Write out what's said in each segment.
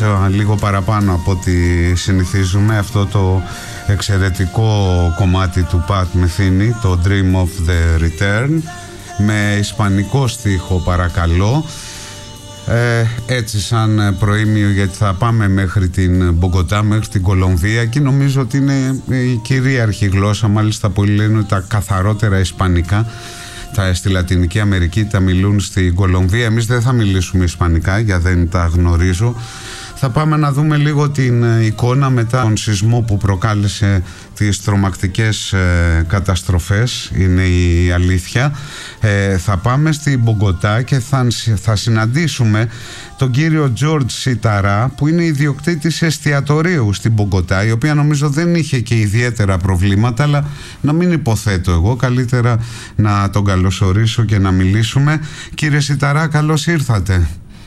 μίλησα λίγο παραπάνω από ό,τι συνηθίζουμε. Αυτό το εξαιρετικό κομμάτι του Pat Metheny, το Dream of the Return, με ισπανικό στίχο, παρακαλώ. Έτσι σαν προήμιο, γιατί θα πάμε μέχρι την Μπογκοτά, μέχρι την Κολομβία, και νομίζω ότι είναι η κυρίαρχη γλώσσα. Μάλιστα πολλοί λένε ότι τα καθαρότερα ισπανικά στη Λατινική Αμερική τα μιλούν στην Κολομβία. Εμείς δεν θα μιλήσουμε ισπανικά, γιατί δεν τα γνωρίζω. Θα πάμε να δούμε λίγο την εικόνα μετά τον σεισμό που προκάλεσε τις τρομακτικές καταστροφές, είναι η αλήθεια. Θα πάμε στην Μπογκοτά και θα συναντήσουμε τον κύριο George Σιταρά, που είναι ιδιοκτήτης εστιατορίου στην Μπογκοτά, η οποία νομίζω δεν είχε και ιδιαίτερα προβλήματα, αλλά να μην υποθέτω εγώ, καλύτερα να τον καλωσορίσω και να μιλήσουμε. Κύριε Σιταρά, καλώς ήρθατε.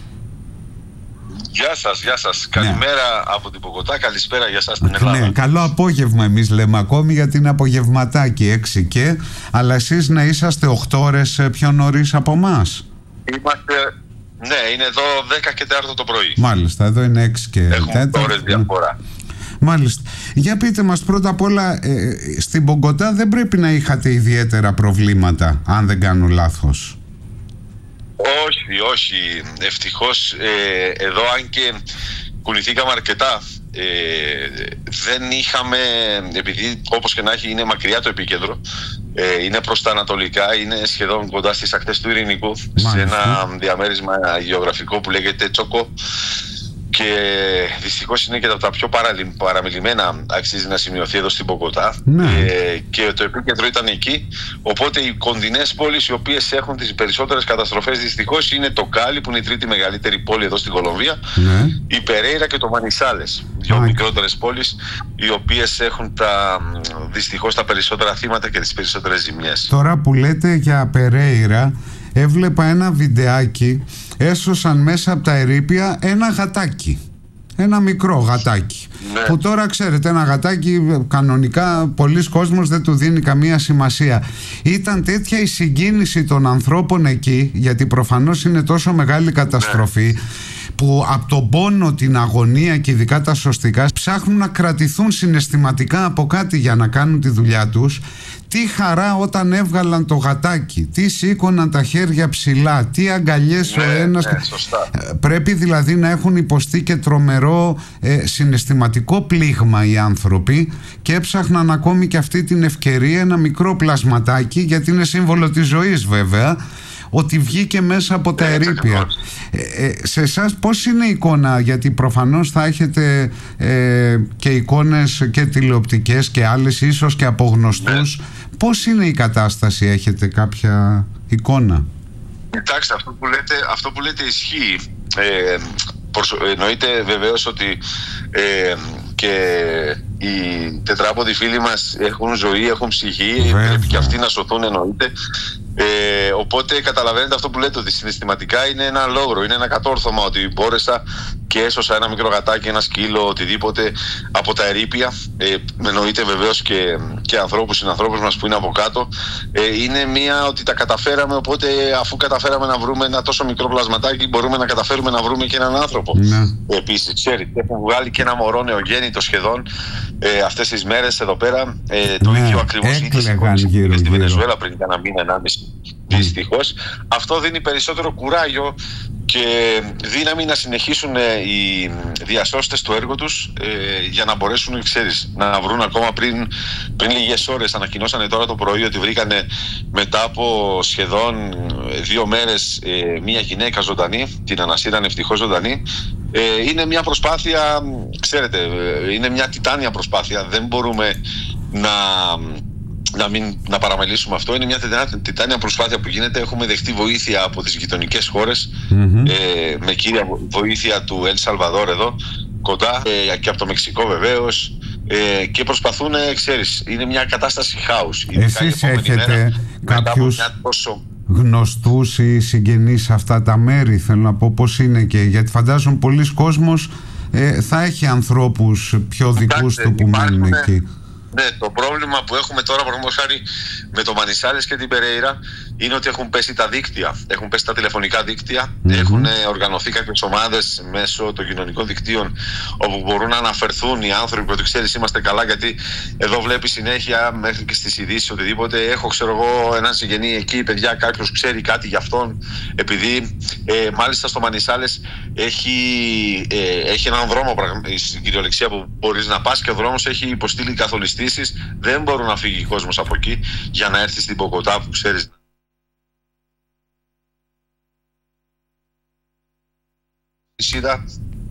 Γεια σας. Καλημέρα από την Μπογκοτά, καλησπέρα για σας στην Ελλάδα. Ναι, καλό απόγευμα εμείς λέμε ακόμη, γιατί είναι απογευματάκι 6 και, αλλά εσείς να είσαστε 8 ώρες πιο νωρίς από εμάς. Ναι, είναι εδώ 10 και 4 το πρωί. Μάλιστα, εδώ είναι 6 και 4. Έχουμε 8 ώρες διαφορά. Μάλιστα. Για πείτε μας πρώτα απ' όλα, στην Μπογκοτά δεν πρέπει να είχατε ιδιαίτερα προβλήματα, αν δεν κάνω λάθος. Όχι. Ευτυχώς εδώ, αν και κουνηθήκαμε αρκετά, δεν είχαμε, επειδή όπως και να έχει είναι μακριά το επίκεντρο, είναι προς τα ανατολικά, είναι σχεδόν κοντά στις ακτές του Ειρηνικού, σε ένα διαμέρισμα γεωγραφικό που λέγεται Τσόκο, και δυστυχώς είναι και από τα πιο παραμιλημένα, αξίζει να σημειωθεί εδώ στην Μπογκοτά. Και το επίκεντρο ήταν εκεί, οπότε οι κοντινές πόλεις οι οποίες έχουν τις περισσότερες καταστροφές δυστυχώς είναι το Κάλι, που είναι η τρίτη μεγαλύτερη πόλη εδώ στην Κολομβία, η Περέιρα και το Μανισάλες, δύο μικρότερες πόλεις οι οποίες έχουν δυστυχώς τα περισσότερα θύματα και τις περισσότερες ζημιές. Τώρα που λέτε για Περέιρα, έβλεπα ένα βιντεάκι, έσωσαν μέσα από τα ερείπια ένα γατάκι, ένα μικρό γατάκι, που τώρα ξέρετε, ένα γατάκι κανονικά πολλοί κόσμος δεν του δίνει καμία σημασία. Ήταν τέτοια η συγκίνηση των ανθρώπων εκεί, γιατί προφανώς είναι τόσο μεγάλη καταστροφή, που από τον πόνο, την αγωνία και ειδικά τα σωστικά ψάχνουν να κρατηθούν συναισθηματικά από κάτι για να κάνουν τη δουλειά τους. Τι χαρά όταν έβγαλαν το γατάκι, τι σήκωναν τα χέρια ψηλά, τι αγκαλιές ο ένας. Πρέπει δηλαδή να έχουν υποστεί και τρομερό συναισθηματικό πλήγμα οι άνθρωποι, και έψαχναν ακόμη και αυτή την ευκαιρία, ένα μικρό πλασματάκι, γιατί είναι σύμβολο της ζωής βέβαια, ότι βγήκε μέσα από τα ερείπια. Σε εσάς πώς είναι η εικόνα, γιατί προφανώς θα έχετε και εικόνες και τηλεοπτικές και άλλες, ίσως και από γνωστούς. Πώς είναι η κατάσταση, έχετε κάποια εικόνα? Κοιτάξτε, αυτό που λέτε ισχύει. Εννοείται βεβαίως ότι και οι τετράποδοι φίλοι μας έχουν ζωή, έχουν ψυχή, πρέπει και αυτοί να σωθούν, εννοείται. Οπότε καταλαβαίνετε αυτό που λέτε, ότι συναισθηματικά είναι ένα λόγρο, είναι ένα κατόρθωμα, ότι μπόρεσα και έσωσα ένα μικρό γατάκι, ένα σκύλο, οτιδήποτε από τα ερείπια. Εννοείται βεβαίως και ανθρώπους, συνανθρώπους μας που είναι από κάτω. Είναι ότι τα καταφέραμε, οπότε αφού καταφέραμε να βρούμε ένα τόσο μικρό πλασματάκι, μπορούμε να καταφέρουμε να βρούμε και έναν άνθρωπο. Επίσης, ξέρετε, έχουν βγάλει και ένα μωρό νεογέννητο σχεδόν αυτές τις μέρες εδώ πέρα. Το ίδιο ακριβώς είχε στη Βενεζουέλα πριν κάνα μήνα, 1,5. Δυστυχώς αυτό δίνει περισσότερο κουράγιο και δύναμη να συνεχίσουν οι διασώστες το έργο τους, για να μπορέσουν, ξέρεις, να βρουν ακόμα πριν λίγες ώρες. Ανακοινώσανε τώρα το πρωί ότι βρήκανε μετά από σχεδόν 2 μέρες μία γυναίκα ζωντανή, την ανασύρανε ευτυχώς ζωντανή. Είναι μια προσπάθεια, ξέρετε, είναι μια τιτάνια προσπάθεια, δεν μπορούμε να παραμελήσουμε αυτό. Είναι μια τιτάνια προσπάθεια που γίνεται. Έχουμε δεχτεί βοήθεια από τις γειτονικές χώρες, με κύρια βοήθεια του Ελ Σαλβαδόρ εδώ κοντά, και από το Μεξικό βεβαίως, και προσπαθούν, ξέρεις, είναι μια κατάσταση χάους. Εσείς έχετε κάποιους γνωστούς ή συγγενείς σε αυτά τα μέρη? Θέλω να πω πώς είναι, και γιατί φαντάζομαι πολλοί κόσμος θα έχει ανθρώπους πιο δικούς του που μένουν εκεί. Ναι, το πρόβλημα που έχουμε τώρα, παραδείγματος χάρη, με το Μανισάλες και την Περέιρα είναι ότι έχουν πέσει τα δίκτυα. Έχουν πέσει τα τηλεφωνικά δίκτυα. Έχουν οργανωθεί κάποιες ομάδες μέσω των κοινωνικών δικτύων όπου μπορούν να αναφερθούν οι άνθρωποι ότι ξέρεις, είμαστε καλά. Γιατί εδώ βλέπει συνέχεια μέχρι και στις ειδήσεις οτιδήποτε. Έχω, ξέρω εγώ, έναν συγγενή εκεί, παιδιά, κάποιος ξέρει κάτι για αυτόν. Επειδή μάλιστα στο Μανισάλες έχει έναν δρόμο στην κυριολεξία που μπορείς να πας και ο δρόμος έχει υποστείλει καθολιστήσεις. Δεν μπορούν να φύγει ο κόσμος από εκεί για να έρθει στην Μποκοτά που ξέρεις. Είδα